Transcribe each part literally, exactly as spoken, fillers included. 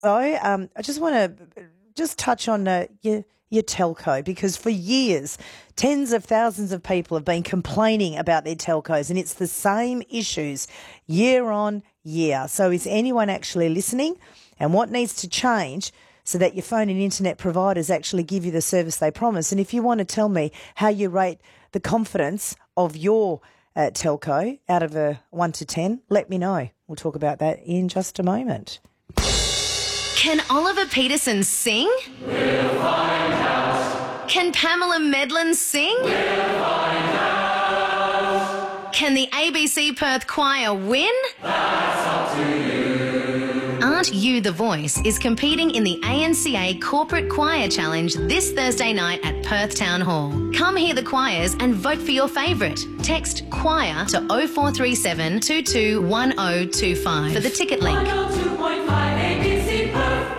So um, I just want to just touch on uh, your, your telco, because for years, tens of thousands of people have been complaining about their telcos, and it's the same issues year on year. So is anyone actually listening, and what needs to change so that your phone and internet providers actually give you the service they promise? And if you want to tell me how you rate the confidence of your uh, telco out of a one to ten, let me know. We'll talk about that in just a moment. Can Oliver Peterson sing? We'll find out. Can Pamela Medlin sing? We'll find out. Can the A B C Perth Choir win? That's up to you. Aren't You the Voice is competing in the A N C A Corporate Choir Challenge this Thursday night at Perth Town Hall. Come hear the choirs and vote for your favourite. Text choir to oh four three seven, two two one oh two five for the ticket link. one oh two point five A B C Perth.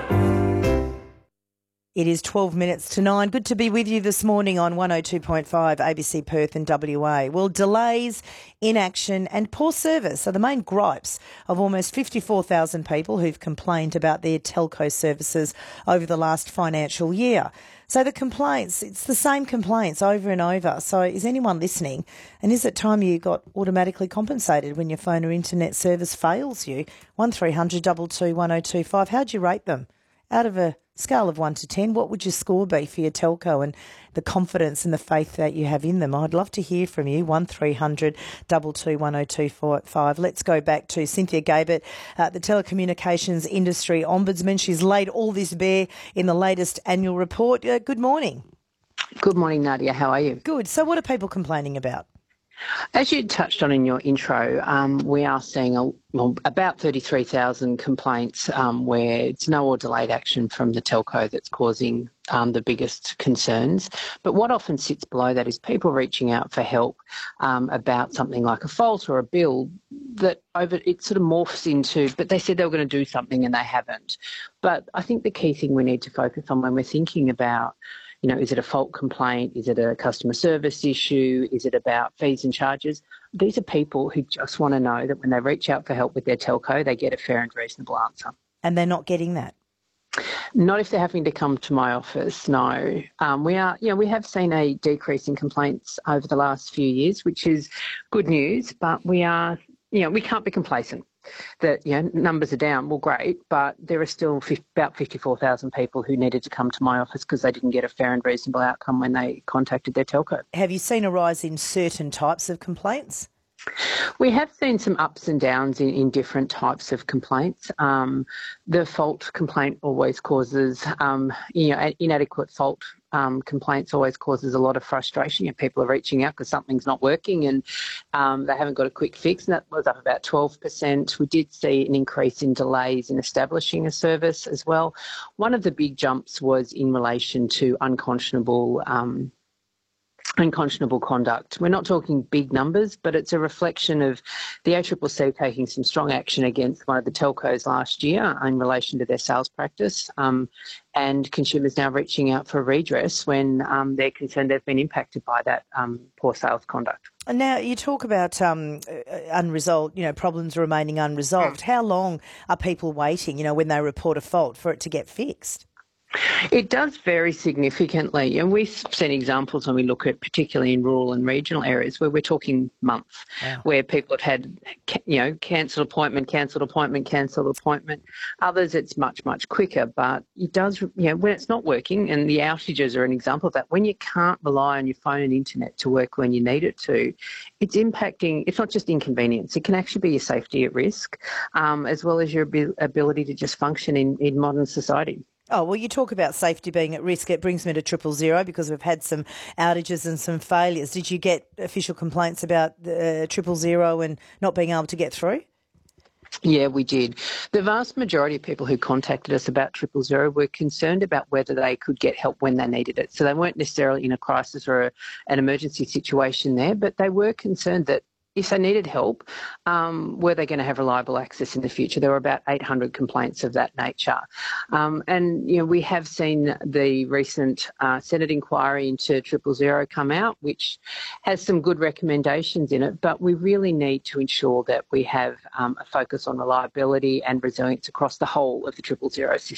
It is twelve minutes to nine. Good to be with you this morning on one oh two point five A B C Perth and W A. Well, delays, inaction and poor service are the main gripes of almost fifty-four thousand people who've complained about their telco services over the last financial year. So the complaints, it's the same complaints over and over. So is anyone listening? And is it time you got automatically compensated when your phone or internet service fails you? one three hundred two two one oh two five. How'd you rate them? Out of a scale of one to ten, what would your score be for your telco and the confidence and the faith that you have in them? I'd love to hear from you. one three hundred two two one oh two five. Let's go back to Cynthia Gabert, uh, the telecommunications industry ombudsman. She's laid all this bare in the latest annual report. Uh, good morning. Good morning, Nadia. How are you? Good. So what are people complaining about? As you touched on in your intro, um, we are seeing a, well, about thirty-three thousand complaints um, where it's no or delayed action from the telco that's causing um, the biggest concerns. But what often sits below that is people reaching out for help um, about something like a fault or a bill that over it sort of morphs into, but they said they were going to do something and they haven't. But I think the key thing we need to focus on when we're thinking about, you know, is it a fault complaint? Is it a customer service issue? Is it about fees and charges? These are people who just want to know that when they reach out for help with their telco, they get a fair and reasonable answer. And they're not getting that? Not if they're having to come to my office, no. Um, we are, you know, we have seen a decrease in complaints over the last few years, which is good news, but we are, you know, we can't be complacent. That, you know, numbers are down, well, great, but there are still fifty, about fifty-four thousand people who needed to come to my office because they didn't get a fair and reasonable outcome when they contacted their telco. Have you seen a rise in certain types of complaints? We have seen some ups and downs in, in different types of complaints. Um, the fault complaint always causes, um, you know, inadequate fault um, complaints always causes a lot of frustration. You know, people are reaching out because something's not working and um, they haven't got a quick fix, and that was up about twelve percent. We did see an increase in delays in establishing a service as well. One of the big jumps was in relation to unconscionable um unconscionable conduct. We're not talking big numbers, but it's a reflection of the A C C C taking some strong action against one of the telcos last year in relation to their sales practice, um, and consumers now reaching out for redress when um, they're concerned they've been impacted by that um, poor sales conduct. Now, you talk about um, unresolved, you know, problems remaining unresolved. How long are people waiting, you know, when they report a fault for it to get fixed? It does vary significantly, and we've seen examples when we look at particularly in rural and regional areas where we're talking months, wow. where people have had, you know, cancelled appointment, cancelled appointment, cancelled appointment. Others it's much, much quicker, but it does, you know, when it's not working, and the outages are an example of that, when you can't rely on your phone and internet to work when you need it to, it's impacting, it's not just inconvenience, it can actually be your safety at risk, um, as well as your ability to just function in, in modern society. Oh, well, you talk about safety being at risk. It brings me to triple zero because we've had some outages and some failures. Did you get official complaints about uh, triple zero and not being able to get through? Yeah, we did. The vast majority of people who contacted us about triple zero were concerned about whether they could get help when they needed it. So they weren't necessarily in a crisis or a, an emergency situation there, but they were concerned that if they needed help, um, were they going to have reliable access in the future? There were about eight hundred complaints of that nature. Um, and, you know, we have seen the recent uh, Senate inquiry into triple zero come out, which has some good recommendations in it, but we really need to ensure that we have um, a focus on reliability and resilience across the whole of the triple zero system.